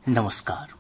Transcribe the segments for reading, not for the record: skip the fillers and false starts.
नमस्कार।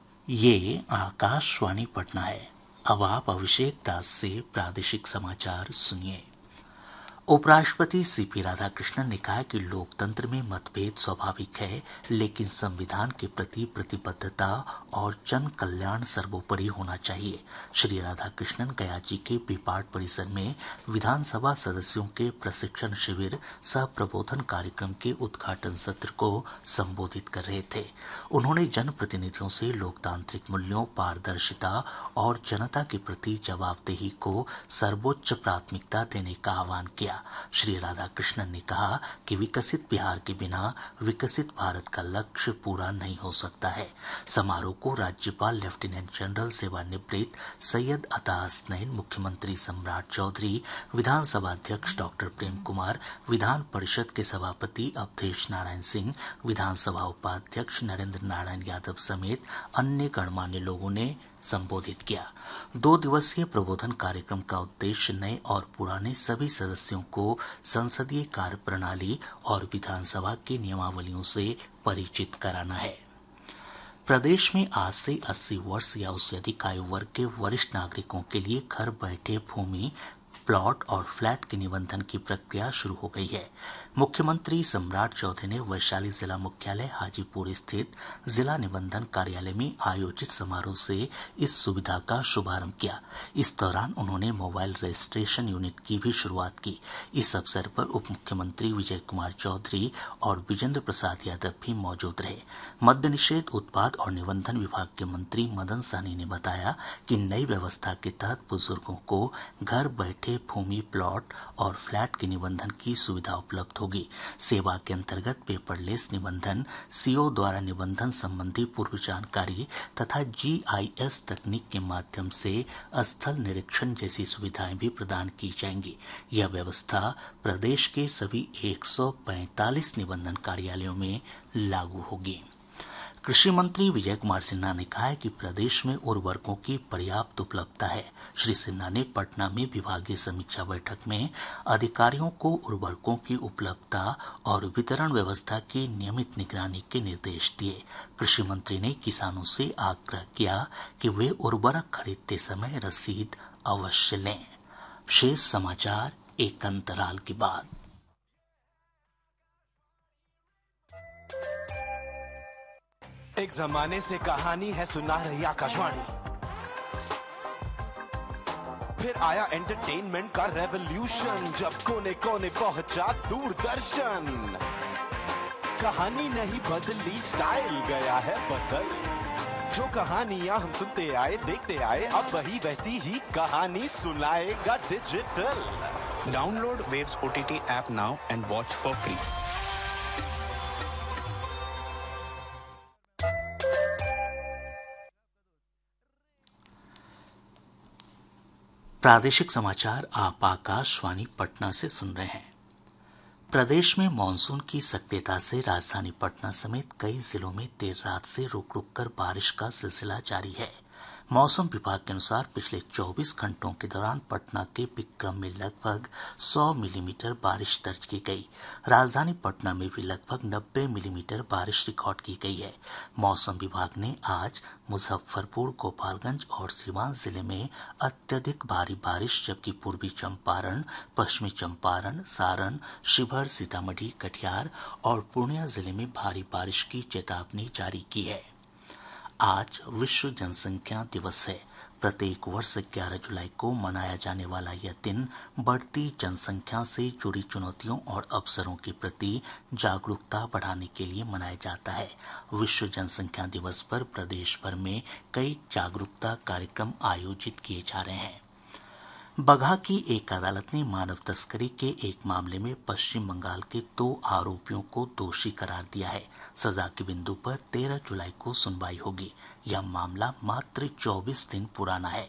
ये आकाशवाणी पटना है। अब आप अभिषेक दास से प्रादेशिक समाचार सुनिए। उपराष्ट्रपति सीपी राधाकृष्णन ने कहा कि लोकतंत्र में मतभेद स्वाभाविक है, लेकिन संविधान के प्रति प्रतिबद्धता और जन कल्याण सर्वोपरि होना चाहिए। श्री राधाकृष्णन गया जी के बीपाट परिसर में विधानसभा सदस्यों के प्रशिक्षण शिविर सह प्रबोधन कार्यक्रम के उद्घाटन सत्र को संबोधित कर रहे थे। उन्होंने जनप्रतिनिधियों से लोकतांत्रिक मूल्यों, पारदर्शिता और जनता के प्रति जवाबदेही को सर्वोच्च प्राथमिकता देने का आह्वान किया। श्री राधाकृष्णन ने कहा कि विकसित बिहार के बिना विकसित भारत का लक्ष्य पूरा नहीं हो सकता है। समारोह को राज्यपाल लेफ्टिनेंट जनरल सेवानिवृत्त सैयद अता हसनैन, मुख्यमंत्री सम्राट चौधरी, विधानसभा अध्यक्ष डॉक्टर प्रेम कुमार, विधान परिषद के सभापति अवधेश नारायण सिंह, विधानसभा उपाध्यक्ष नरेंद्र नारायण यादव समेत अन्य गणमान्य लोगों ने संबोधित किया। 2 दिवसीय प्रबोधन कार्यक्रम का उद्देश्य नए और पुराने सभी सदस्यों को संसदीय कार्य प्रणाली और विधानसभा की नियमावलियों से परिचित कराना है। प्रदेश में आज से 80 वर्ष या उससे अधिक आयु वर्ग के वरिष्ठ नागरिकों के लिए घर बैठे भूमि, प्लॉट और फ्लैट के निबंधन की प्रक्रिया शुरू हो गई है। मुख्यमंत्री सम्राट चौधरी ने वैशाली जिला मुख्यालय हाजीपुर स्थित जिला निबंधन कार्यालय में आयोजित समारोह से इस सुविधा का शुभारंभ किया। इस दौरान उन्होंने मोबाइल रजिस्ट्रेशन यूनिट की भी शुरुआत की। इस अवसर पर उप मुख्यमंत्री विजय कुमार चौधरी और विजेंद्र प्रसाद यादव भी मौजूद रहे। मद्य निषेध, उत्पाद और निबंधन विभाग के मंत्री मदन सहनी ने बताया कि नई व्यवस्था के तहत बुजुर्गों को घर बैठे भूमि, प्लॉट और फ्लैट के निबंधन की सुविधा उपलब्ध होगी। सेवा के अंतर्गत पेपरलेस निबंधन, सीओ द्वारा निबंधन संबंधी पूर्व जानकारी तथा जीआईएस तकनीक के माध्यम से स्थल निरीक्षण जैसी सुविधाएं भी प्रदान की जाएंगी। यह व्यवस्था प्रदेश के सभी 145 निबंधन कार्यालयों में लागू होगी। कृषि मंत्री विजय कुमार सिन्हा ने कहा है कि प्रदेश में उर्वरकों की पर्याप्त उपलब्धता है। श्री सिन्हा ने पटना में विभागीय समीक्षा बैठक में अधिकारियों को उर्वरकों की उपलब्धता और वितरण व्यवस्था की नियमित निगरानी के निर्देश दिए। कृषि मंत्री ने किसानों से आग्रह किया कि वे उर्वरक खरीदते समय रसीद अवश्य लें। शेष समाचार एक अंतराल के बाद। एक जमाने से कहानी है सुना रही आकाशवाणी, फिर आया एंटरटेनमेंट का रेवोल्यूशन, जब कोने कोने पहुंचा दूरदर्शन। कहानी नहीं बदली, स्टाइल गया है बदल। जो कहानियां हम सुनते आए, देखते आए, अब वही वैसी ही कहानी सुनाएगा digital. Download waves OTT app now and watch for free. प्रादेशिक समाचार आप आकाशवाणी पटना से सुन रहे हैं। प्रदेश में मानसून की सक्रियता से राजधानी पटना समेत कई जिलों में देर रात से रुक रुक कर बारिश का सिलसिला जारी है। मौसम विभाग के अनुसार पिछले 24 घंटों के दौरान पटना के विक्रम में लगभग 100 मिलीमीटर बारिश दर्ज की गई। राजधानी पटना में भी लगभग 90 मिलीमीटर बारिश रिकॉर्ड की गई है। मौसम विभाग ने आज मुजफ्फरपुर, गोपालगंज और सीवान जिले में अत्यधिक भारी बारिश, जबकि पूर्वी चंपारण, पश्चिमी चंपारण, सारण, शिवहर, सीतामढ़ी, कटिहार और पूर्णिया जिले में भारी बारिश की चेतावनी जारी की है। आज विश्व जनसंख्या दिवस है। प्रत्येक वर्ष 11 जुलाई को मनाया जाने वाला यह दिन बढ़ती जनसंख्या से जुड़ी चुनौतियों और अवसरों के प्रति जागरूकता बढ़ाने के लिए मनाया जाता है। विश्व जनसंख्या दिवस पर प्रदेश भर में कई जागरूकता कार्यक्रम आयोजित किए जा रहे हैं। बगहा की एक अदालत ने मानव तस्करी के एक मामले में पश्चिम बंगाल के 2 आरोपियों को दोषी करार दिया है। सजा के बिंदु पर 13 जुलाई को सुनवाई होगी। यह मामला मात्र 24 दिन पुराना है।